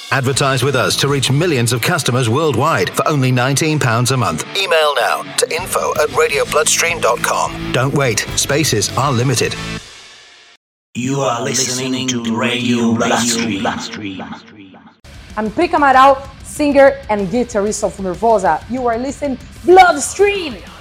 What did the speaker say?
Advertise with us to reach millions of customers worldwide for only £19 a month. Email now to info@radiobloodstream.com. Don't wait. Spaces are limited. You are listening to Radio Bloodstream. I'm Prica Amaral, singer and guitarist of Nervosa. You are listening Bloodstream.